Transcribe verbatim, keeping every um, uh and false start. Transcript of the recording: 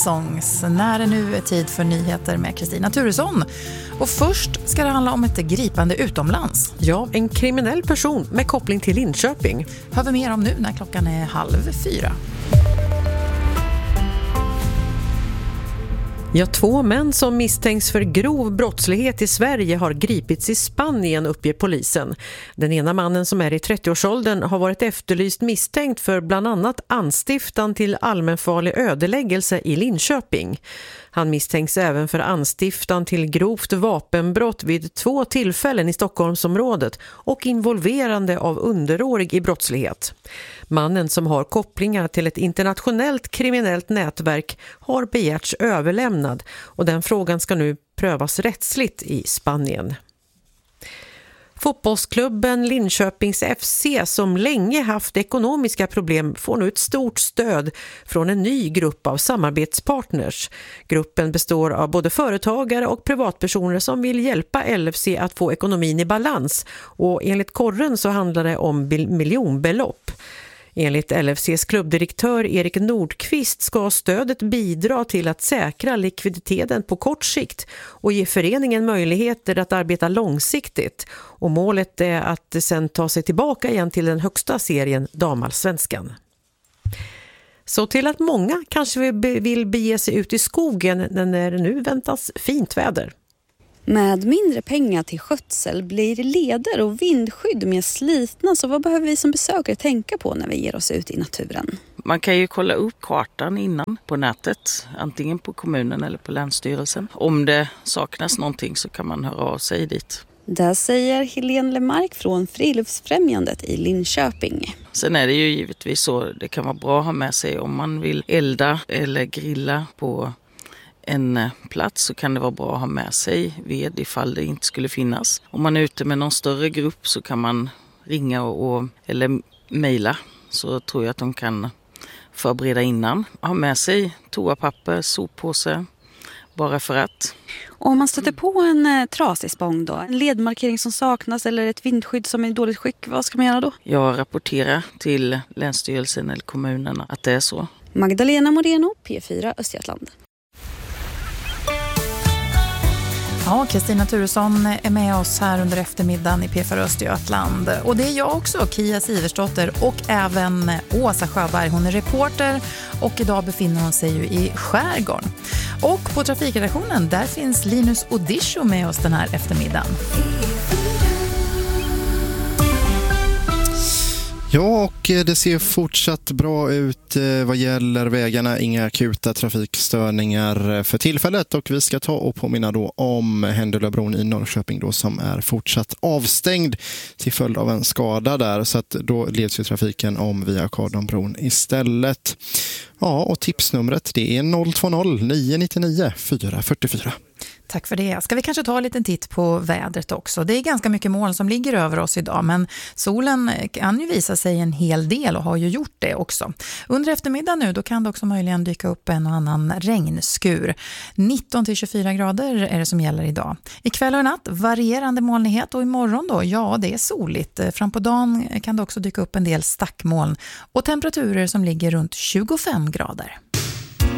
Songs när det nu är tid för nyheter med Kristina Turesson. Och först ska det handla om ett gripande utomlands. Ja, en kriminell person med koppling till Linköping. Hör vi mer om nu när klockan är halv fyra. Ja, två män som misstänks för grov brottslighet i Sverige har gripits i Spanien, uppger polisen. Den ena mannen, som är i trettioårsåldern, har varit efterlyst misstänkt för bland annat anstiftan till allmänfarlig ödeläggelse i Linköping. Han misstänks även för anstiftan till grovt vapenbrott vid två tillfällen i Stockholmsområdet och involverande av underårig i brottslighet. Mannen, som har kopplingar till ett internationellt kriminellt nätverk, har begärts överlämnad och den frågan ska nu prövas rättsligt i Spanien. Fotbollsklubben Linköpings F C, som länge haft ekonomiska problem, får nu ett stort stöd från en ny grupp av samarbetspartners. Gruppen består av både företagare och privatpersoner som vill hjälpa L F C att få ekonomin i balans, och enligt korren så handlar det om miljonbelopp. Enligt L F C:s klubbdirektör Erik Nordqvist ska stödet bidra till att säkra likviditeten på kort sikt och ge föreningen möjligheter att arbeta långsiktigt. Och målet är att sen ta sig tillbaka igen till den högsta serien, Damallsvenskan. Så till att många kanske vill bege sig ut i skogen när det nu väntas fint väder. Med mindre pengar till skötsel blir leder och vindskydd mer slitna, så vad behöver vi som besökare tänka på när vi ger oss ut i naturen? Man kan ju kolla upp kartan innan på nätet, antingen på kommunen eller på länsstyrelsen. Om det saknas någonting så kan man höra av sig dit. Det säger Helene Lemark från Friluftsfrämjandet i Linköping. Sen är det ju givetvis så, det kan vara bra att ha med sig om man vill elda eller grilla på en plats, så kan det vara bra att ha med sig ved ifall det inte skulle finnas. Om man är ute med någon större grupp så kan man ringa och, och eller mejla, så tror jag att de kan förbereda innan. Ha med sig toapapper, soppåse, bara för att. Och om man stöter på en eh, trasig spång då, en ledmarkering som saknas eller ett vindskydd som är i dåligt skick, vad ska man göra då? Jag rapporterar till länsstyrelsen eller kommunen att det är så. Magdalena Moreno, P fyra Östergötland. Ja, Kristina Turesson är med oss här under eftermiddagen i P fyra Östergötland. Och det är jag också, Kia Siversdotter, och även Åsa Sjöberg. Hon är reporter och idag befinner hon sig ju i skärgården. Och på trafikredaktionen, där finns Linus Odisho med oss den här eftermiddagen. Ja, och det ser fortsatt bra ut vad gäller vägarna. Inga akuta trafikstörningar för tillfället, och vi ska ta och påminna då om Händelöbron i Norrköping då, som är fortsatt avstängd till följd av en skada där, så att då leds ju trafiken om via Kardonbron istället. Ja, och tipsnumret det är noll två noll nio nio nio fyra fyra fyra. Tack för det. Ska vi kanske ta en liten titt på vädret också? Det är ganska mycket moln som ligger över oss idag, men solen kan ju visa sig en hel del och har ju gjort det också. Under eftermiddagen nu, då kan det också möjligen dyka upp en och annan regnskur. nitton till tjugofyra grader är det som gäller idag. Ikväll och natt varierande molnighet, och imorgon då, ja, det är soligt. Fram på dagen kan det också dyka upp en del stackmoln och temperaturer som ligger runt tjugofem grader.